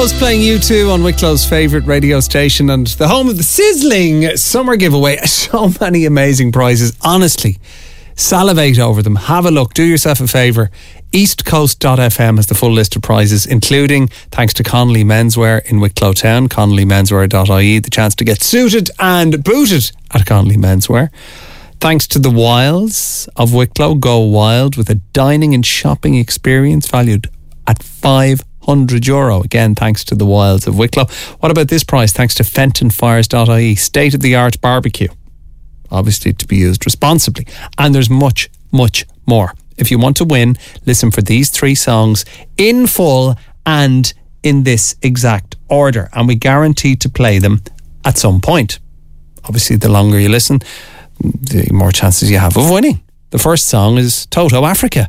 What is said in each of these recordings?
Wicklow's playing U2 on Wicklow's favourite radio station and the home of the sizzling summer giveaway. So many amazing prizes. Honestly, salivate over them. Have a look. Do yourself a favour. Eastcoast.fm has the full list of prizes, including, thanks to Connolly Menswear in Wicklow Town, connollymenswear.ie, the chance to get suited and booted at Connolly Menswear. Thanks to the Wilds of Wicklow, go wild with a dining and shopping experience valued at €500. Again, thanks to the Wilds of Wicklow. What about this prize? Thanks to fentonfires.ie, state-of-the-art barbecue. Obviously to be used responsibly. And there's much, much more. If you want to win, listen for these 3 songs in full and in this exact order. And we guarantee to play them at some point. Obviously, the longer you listen, the more chances you have of winning. The first song is Toto Africa.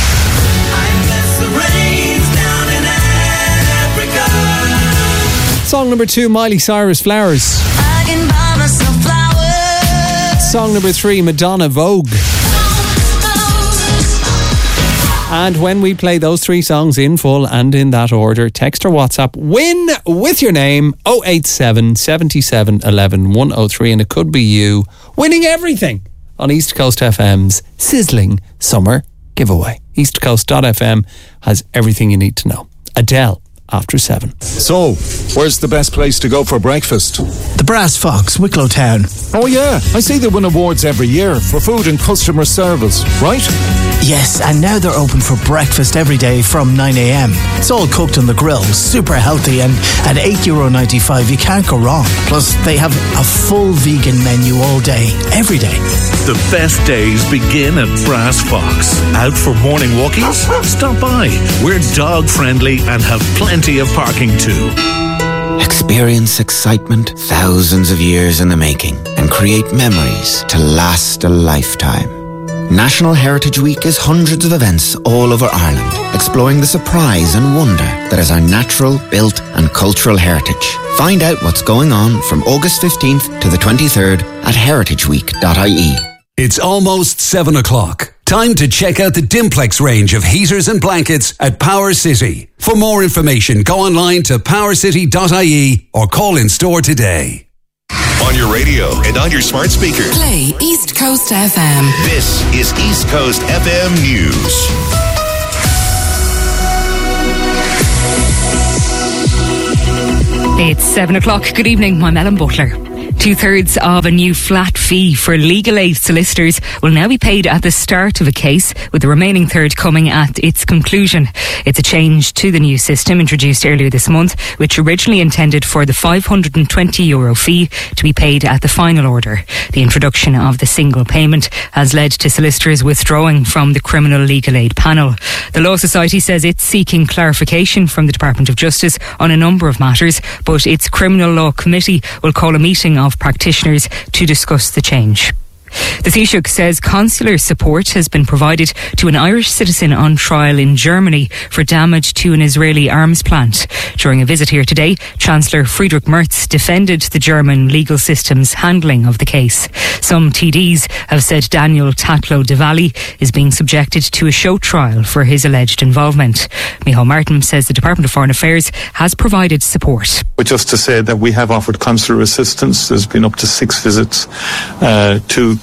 Song number 2, Miley Cyrus, Flowers. Song number 3, Madonna, Vogue. And when we play those 3 songs in full and in that order, text or WhatsApp, win with your name, 087 77 11 103, and it could be you winning everything on East Coast FM's sizzling summer giveaway. Eastcoast.fm has everything you need to know. Adele, after 7. So, where's the best place to go for breakfast? The Brass Fox, Wicklow Town. Oh yeah, I see they win awards every year for food and customer service, right? Yes, and now they're open for breakfast every day from 9 a.m. It's all cooked on the grill, super healthy, and at €8.95 you can't go wrong. Plus, they have a full vegan menu all day, every day. The best days begin at Brass Fox. Out for morning walkies? Stop by. We're dog friendly and have plenty of parking too. Experience excitement thousands of years in the making and create memories to last a lifetime. National Heritage Week is hundreds of events all over Ireland, exploring the surprise and wonder that is our natural, built and cultural heritage. Find out what's going on from August 15th to the 23rd at heritageweek.ie. It's almost 7 o'clock. Time to check out the Dimplex range of heaters and blankets at Power City. For more information, go online to powercity.ie or call in store today. On your radio and on your smart speaker. Play East Coast FM. This is East Coast FM News. It's 7 o'clock. Good evening. I'm Ellen Butler. 2/3 of a new flat fee for legal aid solicitors will now be paid at the start of a case, with the remaining third coming at its conclusion. It's a change to the new system introduced earlier this month, which originally intended for the €520 fee to be paid at the final order. The introduction of the single payment has led to solicitors withdrawing from the criminal legal aid panel. The Law Society says it's seeking clarification from the Department of Justice on a number of matters, but its Criminal Law Committee will call a meeting of practitioners to discuss the change. The Taoiseach says consular support has been provided to an Irish citizen on trial in Germany for damage to an Israeli arms plant. During a visit here today, Chancellor Friedrich Merz defended the German legal system's handling of the case. Some TDs have said Daniel Tatlow de Valli is being subjected to a show trial for his alleged involvement. Micheál Martin says the Department of Foreign Affairs has provided support. But just to say that we have offered consular assistance. There's been up to 6 visits to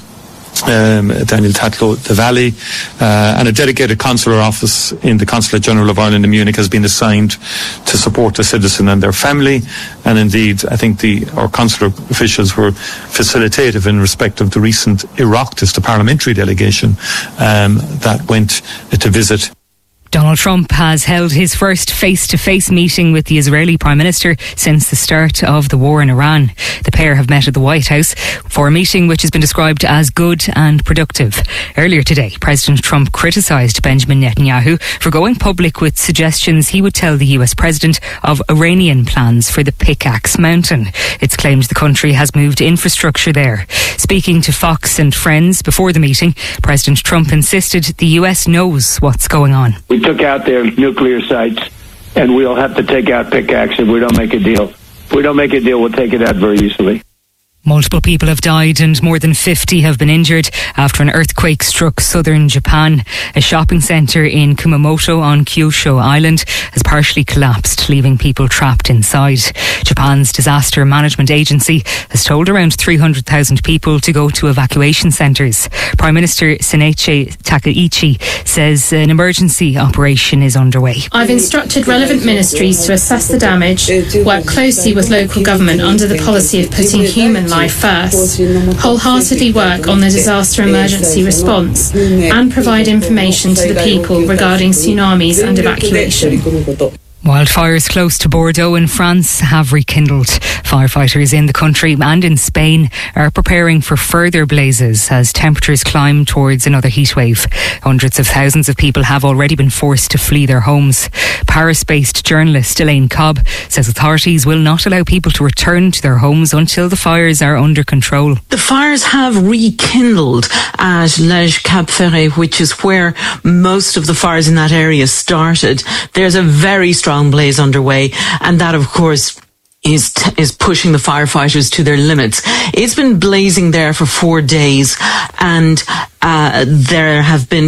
Daniel Tatlow de Valli, and a dedicated consular office in the Consulate General of Ireland in Munich has been assigned to support the citizen and their family. And indeed, I think our consular officials were facilitative in respect of the recent Oireachtas, the parliamentary delegation that went to visit. Donald Trump has held his first face-to-face meeting with the Israeli Prime Minister since the start of the war in Iran. The pair have met at the White House for a meeting which has been described as good and productive. Earlier today, President Trump criticised Benjamin Netanyahu for going public with suggestions he would tell the US President of Iranian plans for the Pickaxe Mountain. It's claimed the country has moved infrastructure there. Speaking to Fox and Friends before the meeting, President Trump insisted the US knows what's going on. We took out their nuclear sites, and we'll have to take out Pickaxe if we don't make a deal. If we don't make a deal, we'll take it out very easily. Multiple people have died and more than 50 have been injured after an earthquake struck southern Japan. A shopping centre in Kumamoto on Kyushu Island has partially collapsed, leaving people trapped inside. Japan's disaster management agency has told around 300,000 people to go to evacuation centres. Prime Minister Sunichi Takaichi says an emergency operation is underway. I've instructed relevant ministries to assess the damage, work closely with local government under the policy of putting human life first, wholeheartedly work on the disaster emergency response, and provide information to the people regarding tsunamis and evacuation. Wildfires close to Bordeaux in France have rekindled. Firefighters in the country and in Spain are preparing for further blazes as temperatures climb towards another heatwave. Hundreds of thousands of people have already been forced to flee their homes. Paris-based journalist Elaine Cobb says authorities will not allow people to return to their homes until the fires are under control. The fires have rekindled at Lège Cap Ferret, which is where most of the fires in that area started. There's a very strong blaze underway, and that of course is pushing the firefighters to their limits. It's been blazing there for 4 days, and there have been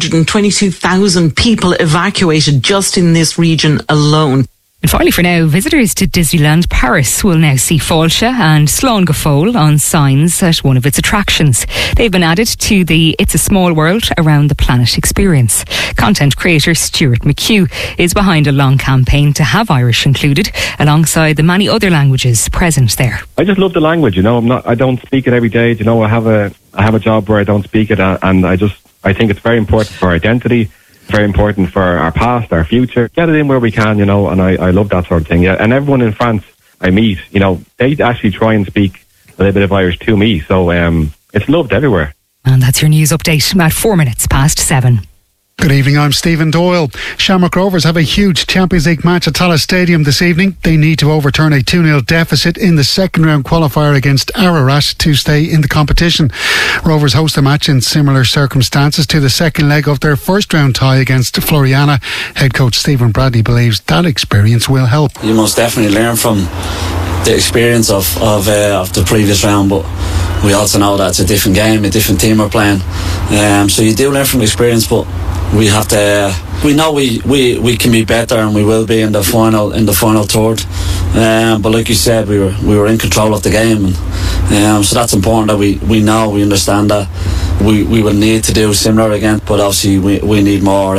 222,000 people evacuated just in this region alone. And finally for now, visitors to Disneyland Paris will now see Fáilte and Slán go Fóill on signs at one of its attractions. They've been added to the It's a Small World Around the Planet experience. Content creator Stuart McHugh is behind a long campaign to have Irish included alongside the many other languages present there. I just love the language, I don't speak it every day, I have a job where I don't speak it, and I think it's very important for our identity. Very important for our past, our future. Get it in where we can, and I love that sort of thing. Yeah, and everyone in France I meet, they actually try and speak a little bit of Irish to me. So it's loved everywhere. And that's your news update at 7:04. Good evening, I'm Stephen Doyle. Shamrock Rovers have a huge Champions League match at Tallaght Stadium this evening. They need to overturn a 2-0 deficit in the second round qualifier against Ararat to stay in the competition. Rovers host a match in similar circumstances to the second leg of their first round tie against Floriana. Head coach Stephen Bradley believes that experience will help. You must definitely learn from the experience of the previous round, but we also know that it's a different game, a different team we're playing. So you do learn from experience, but we have to. We know we can be better, and we will be in the final third. But like you said, we were in control of the game, and so that's important that we know, we understand that we will need to do similar again. But obviously we need more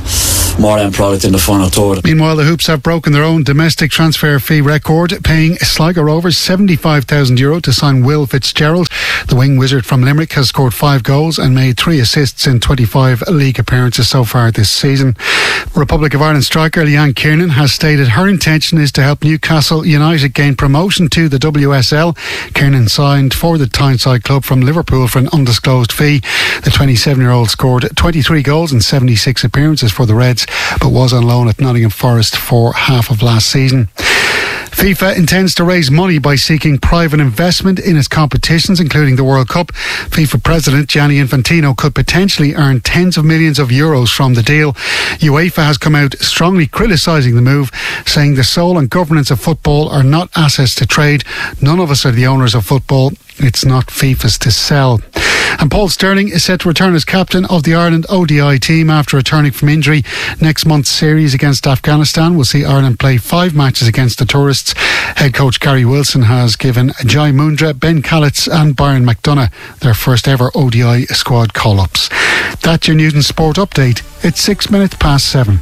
end product in the final third. Meanwhile, the Hoops have broken their own domestic transfer fee record, paying Sligo Rovers €75,000 to sign Will Fitzgerald. The wing wizard from Limerick has scored 5 goals and made 3 assists in 25 league appearances so far this season. Republic of Ireland striker Leanne Kiernan has stated her intention is to help Newcastle United gain promotion to the WSL. Kiernan signed for the Tyneside club from Liverpool for an undisclosed fee. The 27-year-old scored 23 goals in 76 appearances for the Reds, but was on loan at Nottingham Forest for half of last season. FIFA intends to raise money by seeking private investment in its competitions, including the World Cup. FIFA President Gianni Infantino could potentially earn tens of millions of euros from the deal. UEFA has come out strongly criticising the move, saying the soul and governance of football are not assets to trade. None of us are the owners of football. It's not FIFA's to sell. And Paul Sterling is set to return as captain of the Ireland ODI team after returning from injury. Next month's series against Afghanistan will see Ireland play 5 matches against the tourists. Head coach Gary Wilson has given Jai Mundra, Ben Callitz and Byron McDonough their first ever ODI squad call-ups. That's your news and sport update. It's 7:06.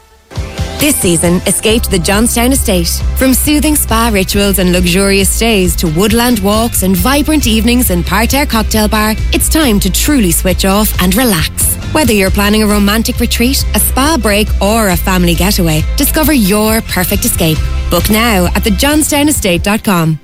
This season, escape to the Johnstown Estate. From soothing spa rituals and luxurious stays to woodland walks and vibrant evenings in Parterre Cocktail Bar, it's time to truly switch off and relax. Whether you're planning a romantic retreat, a spa break or a family getaway, discover your perfect escape. Book now at thejohnstownestate.com.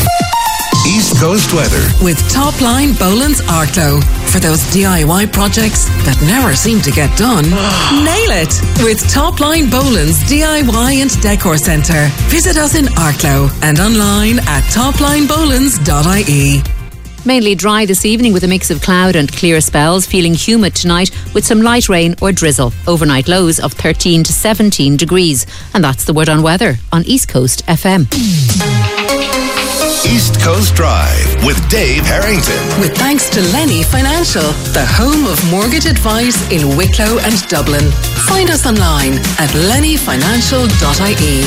East Coast weather with Topline Boland's Arklow. For those DIY projects that never seem to get done, nail it with Topline Boland's DIY and Decor Centre. Visit us in Arklow and online at toplinebolands.ie. Mainly dry this evening with a mix of cloud and clear spells, feeling humid tonight with some light rain or drizzle. Overnight lows of 13 to 17 degrees. And that's the word on weather on East Coast FM. East Coast Drive with Dave Harrington. With thanks to Lenny Financial, the home of mortgage advice in Wicklow and Dublin. Find us online at lennyfinancial.ie.